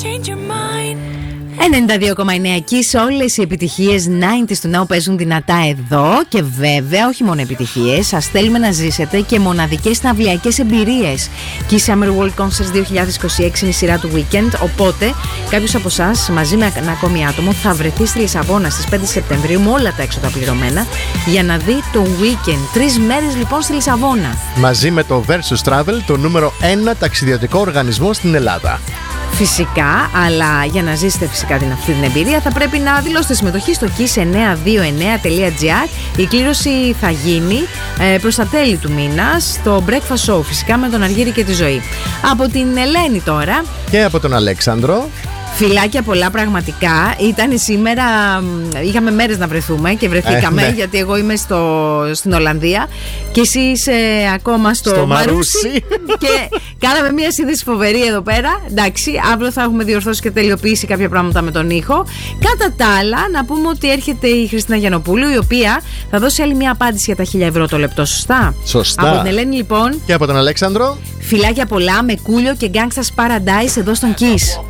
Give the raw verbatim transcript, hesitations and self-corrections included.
ενενήντα δύο κόμμα εννέα Kiss, όλες οι επιτυχίες ενενήντα του Now παίζουν δυνατά εδώ. Και βέβαια, όχι μόνο επιτυχίες, σας θέλουμε να ζήσετε και μοναδικές ναυλιακές εμπειρίες. Kiss Summer World Concerts δύο χιλιάδες είκοσι έξι είναι η σειρά του Weekend. Οπότε, κάποιος από εσάς μαζί με ένα ακόμη άτομο θα βρεθεί στη Λισαβόνα στις πέντε Σεπτεμβρίου με όλα τα έξοδα πληρωμένα για να δει το Weekend. Τρεις μέρες λοιπόν στη Λισαβόνα. Μαζί με το Versus Travel, το νούμερο ένα ταξιδιωτικό οργανισμό στην Ελλάδα. Φυσικά, αλλά για να ζήσετε φυσικά την, αυτή την εμπειρία θα πρέπει να δηλώσετε συμμετοχή στο kiss εννιακόσια είκοσι εννέα τελεία gr. Η κλήρωση θα γίνει ε, προς τα τέλη του μήνα στο Breakfast Show, φυσικά με τον Αργύρη και τη Ζωή. Από την Ελένη τώρα. Και από τον Αλέξανδρο. Φιλάκια πολλά πραγματικά. Ήταν σήμερα, είχαμε μέρες να βρεθούμε και βρεθήκαμε, ε, ναι. γιατί εγώ είμαι στο, στην Ολλανδία και εσύ είσαι ακόμα στο, στο Μαρούσι, Μαρούσι. Και κάναμε μια σύνδεση φοβερή εδώ πέρα. Εντάξει, αύριο θα έχουμε διορθώσει και τελειοποιήσει κάποια πράγματα με τον ήχο. Κατά τα άλλα, να πούμε ότι έρχεται η Χριστίνα Γιαννοπούλου, η οποία θα δώσει άλλη μια απάντηση για τα χίλια ευρώ το λεπτό. Σωστά. Σωστά. Από την Ελένη λοιπόν. Και από τον Αλέξανδρο. Φιλάκια πολλά με Κούλιο και Gangsta's Paradise εδώ στον Kiss.